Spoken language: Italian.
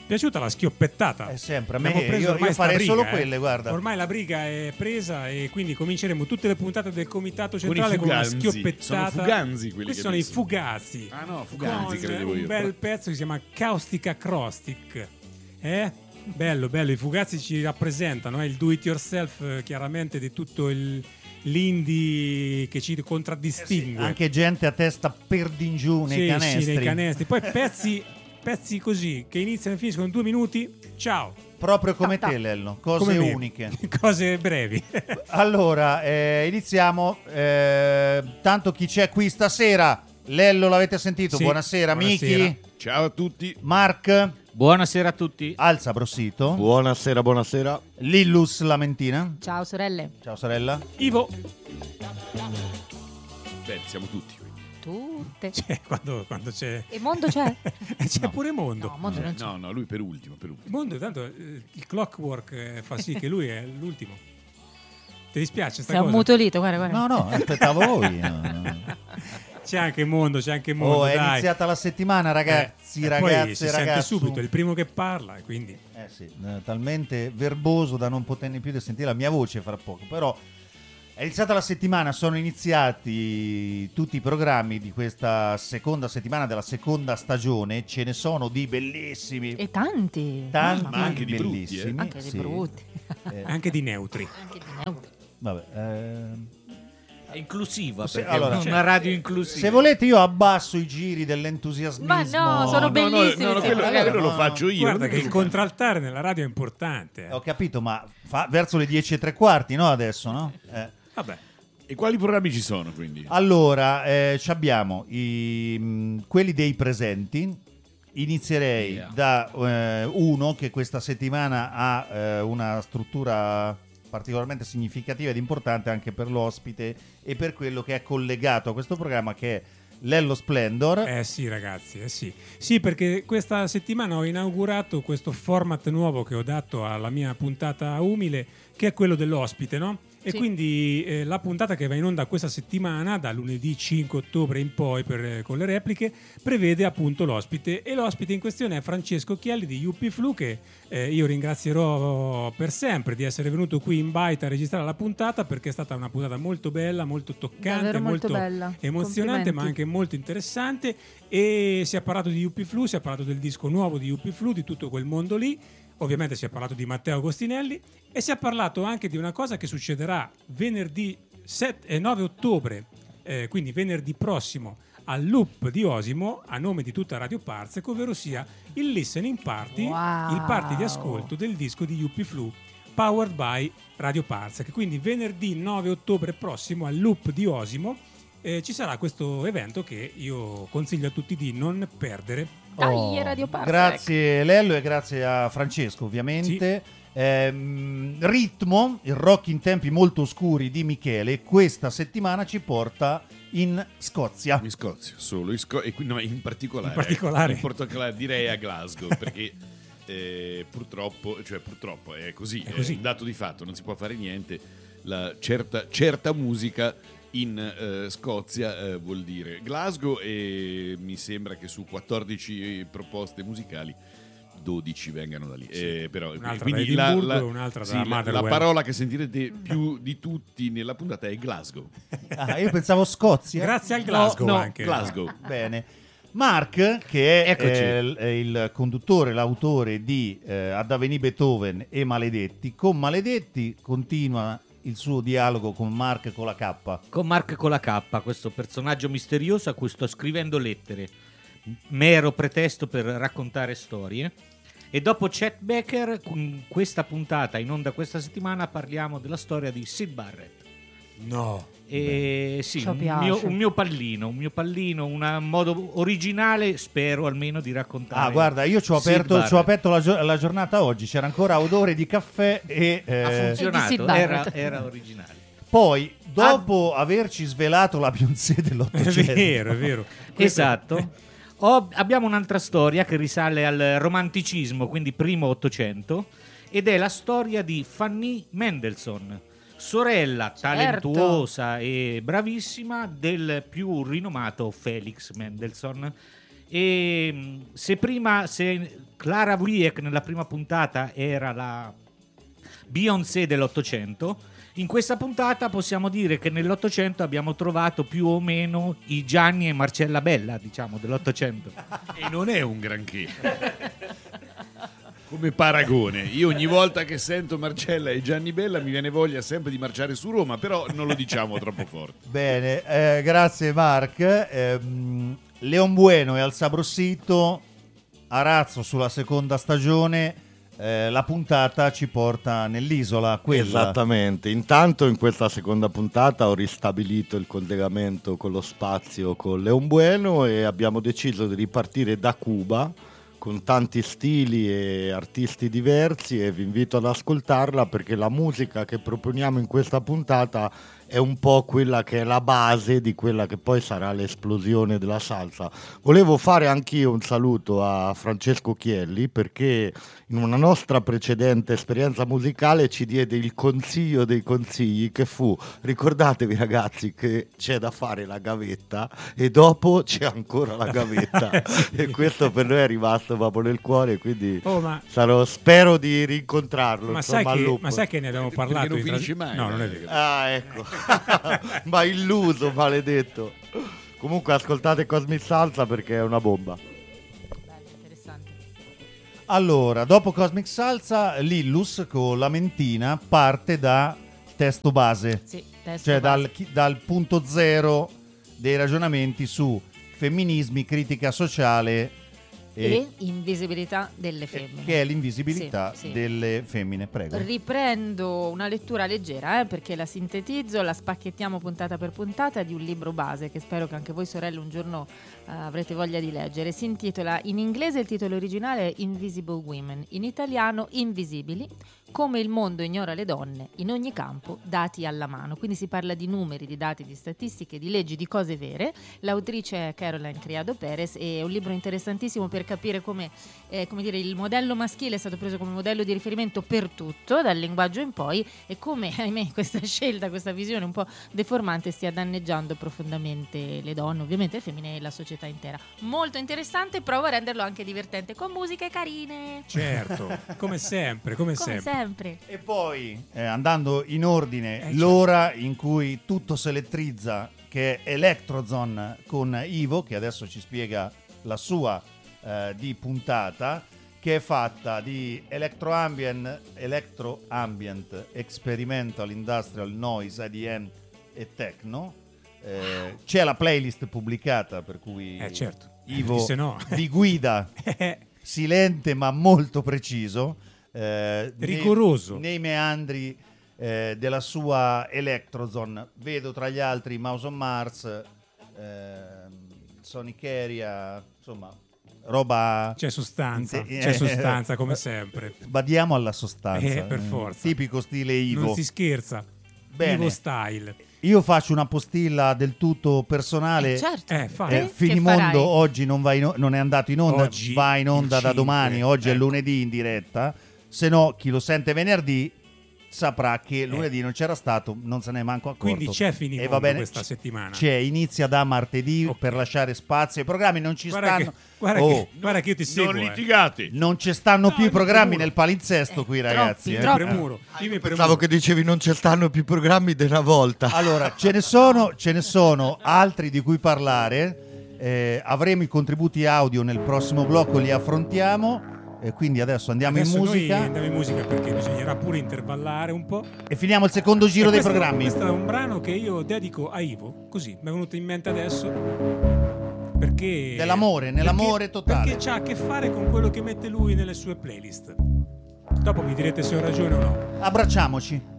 Piaciuta la schioppettata? È sempre a Abbiamo me, preso io ormai sta farei briga, solo quelle, guarda. Ormai la briga è presa e quindi cominceremo tutte le puntate del comitato centrale con, una fuganzi. schioppettata. Sono fuganzi quelli Questi che sono i pensano. fugazzi. Ah no, fuganzi con credevo un io. bel pezzo che si chiama Caustic Acrostic. Bello, i fugazzi ci rappresentano, il do it yourself chiaramente di tutto l'indie che ci contraddistingue. Anche gente a testa perdingiù nei canestri. Sì, nei canestri. Poi pezzi così che iniziano e finiscono in 2 minuti. Ciao. Proprio come te, Lello, cose Come me. uniche. Cose brevi. Allora, iniziamo. Tanto chi c'è qui stasera? Lello l'avete sentito? Sì, Buonasera, buonasera. Miki, Ciao a tutti. Mark, Buonasera a tutti. Alza Brossito, Buonasera. Lillus Lamentina. Ciao sorelle. Ciao sorella. Ivo. Beh, siamo tutti qui. Tutte. Quando c'è... E Mondo c'è? C'è pure Mondo. No, Mondo non c'è. No, lui per ultimo. Mondo, tanto il clockwork fa sì che lui è l'ultimo. Ti dispiace sta Sei cosa? ammutolito, guarda. No, aspettavo voi. No. C'è anche Mondo, È dai. iniziata la settimana, ragazzi, E poi ragazze, si sente ragazzi. subito, è il primo che parla, e quindi... Sì, talmente verboso da non poterne più di sentire la mia voce fra poco. Però è iniziata la settimana, sono iniziati tutti i programmi di questa seconda settimana della seconda stagione. Ce ne sono di bellissimi. E tanti. Tanti, Mamma ma anche di brutti, bellissimi. Anche di sì. brutti. Anche di neutri. Anche di neutri. Vabbè, È inclusiva, Se- perché allora, è una radio inclusiva. se volete io abbasso i giri dell'entusiasmo. Ma no, sono bellissimi. No, sì, quello magari. lo faccio io. Guarda non che mi il preoccupare. contraltare nella radio è importante. Ho capito, ma verso le 10:15, no? Adesso, no? Vabbè. E quali programmi ci sono, quindi? Allora, ci abbiamo quelli dei presenti. Inizierei da uno che questa settimana ha una struttura particolarmente significativa ed importante anche per l'ospite e per quello che è collegato a questo programma, che è Lello Splendor. Sì ragazzi, sì. Sì, perché questa settimana ho inaugurato questo format nuovo che ho dato alla mia puntata umile, che è quello dell'ospite, no? E Sì. quindi la puntata che va in onda questa settimana, da lunedì 5 ottobre in poi con le repliche, prevede appunto l'ospite. E l'ospite in questione è Francesco Chielli di Yuppie Flu, che io ringrazierò per sempre di essere venuto qui in Baita a registrare la puntata, perché è stata una puntata molto bella, molto toccante, Davvero molto molto bella. emozionante, ma Complimenti. anche molto interessante. E si è parlato di Yuppie Flu, si è parlato del disco nuovo di Yuppie Flu, di tutto quel mondo lì. Ovviamente si è parlato di Matteo Agostinelli e si è parlato anche di una cosa che succederà venerdì 9 ottobre, quindi venerdì prossimo, al Loop di Osimo, a nome di tutta Radio Parsec, ovvero sia il listening party, Wow. il party di ascolto del disco di Yuppie Flu, powered by Radio Parsec. Quindi venerdì 9 ottobre prossimo al Loop di Osimo ci sarà questo evento che io consiglio a tutti di non perdere. Dai, Radio Parsec. Grazie Lello e grazie a Francesco, ovviamente. Ritmo, il rock in tempi molto oscuri di Michele, questa settimana ci porta in Scozia. In Scozia, solo e quindi, no, in particolare. In particolare. In particolare direi a Glasgow, perché purtroppo è così, È così. un dato di fatto, non si può fare niente. Certa musica in Scozia vuol dire Glasgow, e mi sembra che su 14 proposte musicali 12 vengano da lì. Però, Un'altra quindi da Edimburgo e un'altra da la Motherwell. parola che sentirete più di tutti nella puntata è Glasgow. Ah, io pensavo Scozia. Grazie al Glasgow No, anche. Glasgow. Bene. Mark, che è Eccoci. il conduttore, l'autore di Ad avvenì Beethoven e Maledetti, con Maledetti continua il suo dialogo con Mark con la K. Con Mark con la K, questo personaggio misterioso a cui sto scrivendo lettere, mero pretesto per raccontare storie. E dopo Chet Baker, con questa puntata in onda questa settimana, parliamo della storia di Syd Barrett. No. E sì, Ci un piace. mio pallino, un modo originale, spero almeno, di raccontare. Ah, guarda, io ci ho Syd aperto Barrett. la giornata oggi, c'era ancora odore di caffè e Ha E di funzionato, Syd Barrett. era originale. poi, dopo averci svelato la Beyoncé È dell'Ottocento, vero, è vero. Esatto. Abbiamo un'altra storia che risale al romanticismo, quindi primo Ottocento, ed è la storia di Fanny Mendelssohn, sorella talentuosa e bravissima del più rinomato Felix Mendelssohn. E se Clara Wieck nella prima puntata era la Beyoncé dell'Ottocento. In questa puntata possiamo dire che nell'Ottocento abbiamo trovato più o meno i Gianni e Marcella Bella, diciamo, dell'Ottocento. E non è un granché. Come paragone, io ogni volta che sento Marcella e Gianni Bella mi viene voglia sempre di marciare su Roma, però non lo diciamo troppo forte. Bene, grazie Mark. Leon Bueno e Al Sabrosito, Arazzo sulla seconda stagione. La puntata ci porta nell'isola, quella. Esattamente. Intanto in questa seconda puntata ho ristabilito il collegamento con lo spazio con Leon Bueno e abbiamo deciso di ripartire da Cuba con tanti stili e artisti diversi, e vi invito ad ascoltarla perché la musica che proponiamo in questa puntata è un po' quella che è la base di quella che poi sarà l'esplosione della salsa. Volevo fare anch'io un saluto a Francesco Chielli, perché in una nostra precedente esperienza musicale ci diede il consiglio dei consigli, che fu: ricordatevi ragazzi che c'è da fare la gavetta e dopo c'è ancora la gavetta. E questo per noi è rimasto proprio nel cuore, quindi spero di rincontrarlo. Ma sai che ne abbiamo parlato? Non finisce mai. No, non è vero. Ah, ecco. Ma illuso, maledetto. Comunque ascoltate Cosmic Salsa perché è una bomba. Bello, interessante. Allora, dopo Cosmic Salsa, Lillus con La Mentina parte da testo base. Sì, testo cioè base. dal punto zero dei ragionamenti su femminismi, critica sociale e invisibilità delle femmine, che è l'invisibilità Sì. delle femmine. Prego. Riprendo una lettura leggera, perché la sintetizzo, la spacchettiamo puntata per puntata, di un libro base che spero che anche voi sorelle un giorno avrete voglia di leggere. Si intitola, in inglese il titolo originale è Invisible Women, in italiano Invisibili, come il mondo ignora le donne in ogni campo, dati alla mano. Quindi si parla di numeri, di dati, di statistiche, di leggi, di cose vere. L'autrice è Caroline Criado Perez, e è un libro interessantissimo per capire come dire, il modello maschile è stato preso come modello di riferimento per tutto, dal linguaggio in poi, e come, ahimè, questa scelta, questa visione un po' deformante stia danneggiando profondamente le donne, ovviamente le femmine e la società intera. Molto interessante, provo a renderlo anche divertente con musiche carine. Certo, come sempre. E poi, andando in ordine, l'ora in cui tutto si elettrizza, che è Electrozone con Ivo, che adesso ci spiega la sua di puntata, che è fatta di electro-ambient, experimental, industrial, noise, IDM e techno. C'è la playlist pubblicata, per cui certo. Ivo no. vi guida silente ma molto preciso, rigoroso nei meandri della sua Electrozone. Vedo tra gli altri Mouse on Mars, Sonic Area, insomma roba. C'è sostanza come sempre. Badiamo alla sostanza, per forza. Tipico stile Ivo. Non si scherza. Bene. Ivo style. Io faccio una postilla del tutto personale. Certo. Finimondo oggi non è andato in onda, oggi, va in onda da domani. Oggi è lunedì in diretta. Se no, chi lo sente venerdì saprà che lunedì non c'era stato, non se ne è manco accorto. Quindi c'è Finimondo va bene, questa settimana. Inizia da martedì, per lasciare spazio ai programmi. Non ci stanno. Guarda che io ti seguo. Non litigate. Non ci stanno più i programmi nel palinsesto qui, ragazzi. Troppi. Io pensavo che dicevi non ci stanno più programmi di una volta. Allora, ce ne sono altri di cui parlare. Avremo i contributi audio nel prossimo blocco, li affrontiamo. Quindi adesso andiamo in musica. Noi andiamo in musica perché bisognerà pure intervallare un po'. E finiamo il secondo giro dei programmi. Questo è un brano che io dedico a Ivo, così mi è venuto in mente adesso. Perché nell'amore totale. Perché c'ha a che fare con quello che mette lui nelle sue playlist. Dopo mi direte se ho ragione o no. Abbracciamoci.